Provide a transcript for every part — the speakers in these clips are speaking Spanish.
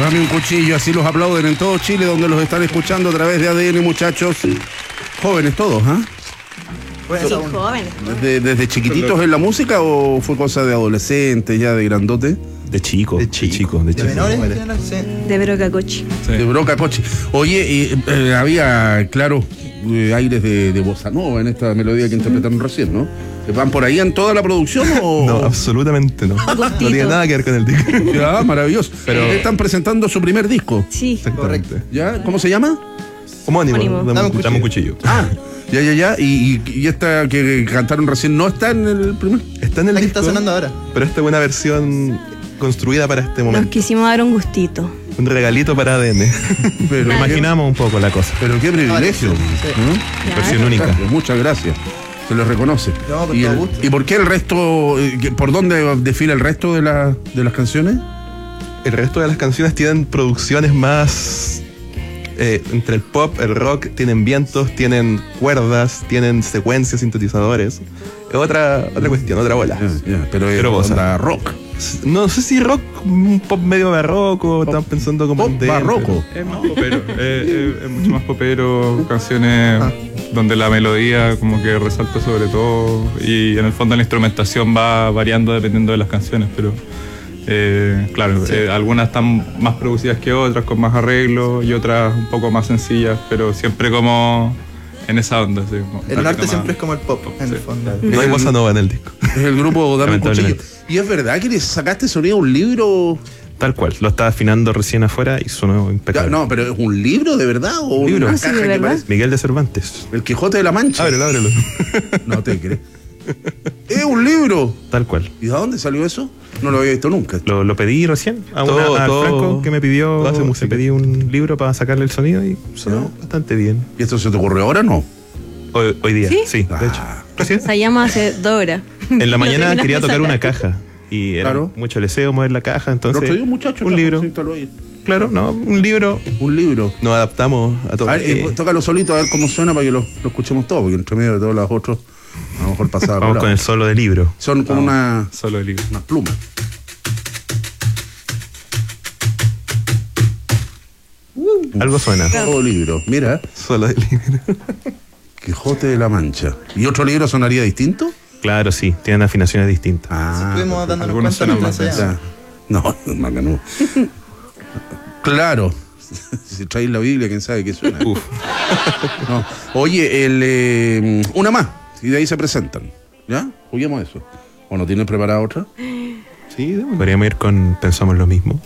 Dame un cuchillo, así los aplauden en todo Chile, donde los están escuchando a través de ADN, muchachos. Jóvenes todos, ¿ah? Sí, jóvenes. ¿Desde chiquititos en la música o fue cosa de adolescentes, ya de grandote? De chico. ¿De menores? Sí. De Brocacochi. Sí. De Brocacochi. Oye, había, claro, aires de bossa nova en esta melodía que interpretaron recién, ¿no? ¿Van por ahí en toda la producción o...? No, absolutamente no. No tiene nada que ver con el disco. Ya, maravilloso. Pero están presentando su primer disco. Sí. Exactamente. ¿Ya? ¿Cómo se llama? Homónimo. Dame un cuchillo. Ah, ya. Y esta que cantaron recién no está en el primer. Está en el La que disco, está sonando ahora. pero esta es una versión construida para este Nos momento. quisimos dar un gustito. Un regalito para ADN. Pero, Imaginamos un poco la cosa. pero qué privilegio. Sí. ¿no? Claro. Versión única. Muchas gracias. Se les reconoce. No, con ¿Y, todo gusto. ¿Y por qué el resto? ¿Por dónde desfila el resto de las canciones? El resto de las canciones tienen producciones más entre el pop, el rock, tienen vientos, tienen cuerdas, tienen secuencias, sintetizadores. Es otra cuestión, otra bola. Pero es bossa. onda rock. No sé si rock, un pop medio barroco, están pensando como Pop en dance, barroco. Es más popero, es mucho más popero, canciones donde la melodía como que resalta sobre todo y en el fondo la instrumentación va variando dependiendo de las canciones, pero claro, algunas están más producidas que otras, con más arreglos y otras un poco más sencillas, pero siempre como en esa onda. ¿Sí? El norte siempre es como el pop, en el fondo. No hay bossa nova en el disco. Es el grupo Dame un Cuchillo. Lamentablemente. ¿Y es verdad que le sacaste sonido a un libro? Tal cual, lo estaba afinando recién afuera y sonó Ya, impecable. no, pero ¿es un libro de verdad o Un libro. una Sí, caja de que verdad. parece? Miguel de Cervantes. El Quijote de la Mancha. Ábrelo. No te crees. Es un libro. Tal cual. ¿Y de dónde salió eso? No lo había visto nunca. Lo pedí recién a Todo- Franco que me pidió. todo hace música. Le pedí un libro para sacarle el sonido y sonó bastante bien. ¿Y esto se te ocurrió ahora o no? Hoy día, ¿Sí? de hecho. Recién. Se llama hace 2 horas. En la mañana terminas quería de tocar sacar. una caja y era Claro. mucho leseo mover la caja, El entonces otro día un muchacho. un libro. Siéntalo ahí. Claro, no, un libro. Un libro. Nos adaptamos a todo. A ver, tócalo solito a ver cómo suena para que lo escuchemos todo, porque entre medio de todos los otros a lo mejor pasaba. Vamos con el solo de libro. Son como Solo el libro. unas plumas. Algo suena. Todo libro. Mira, Solo de libro. Quijote de la Mancha. ¿Y otro libro sonaría distinto? Claro, sí, tienen afinaciones distintas. Estuvimos dándonos Algunos cuenta suenan mientras más ensayamos. Ya. No, Maca, no. Claro. Si traéis la Biblia, quién sabe qué suena. Uf. No. Oye, una más. Y de ahí se presentan. ¿Ya? Juguemos eso. ¿O no tienes preparada otra? Sí, podríamos ir con Pensamos lo mismo.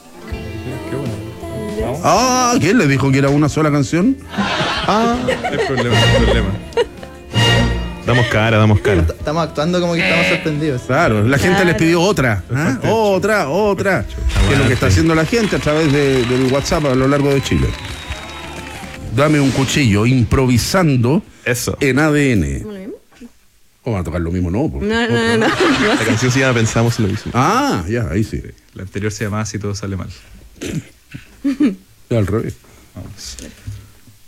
Ah, ¿quién le dijo que era una sola canción? El problema. Damos cara. Estamos actuando como que estamos sorprendidos. Claro, la gente Claro. les pidió otra. ¿Ah? Otra. Que es lo que está haciendo la gente a través del WhatsApp a lo largo de Chile. Dame un cuchillo, improvisando Eso. en ADN. ¿Cómo van a tocar lo mismo? No, pues. No. La canción se llama Pensamos lo mismo. Ah, ya, ahí sí. La anterior se llama Si todo sale mal. Ya al revés. Vamos.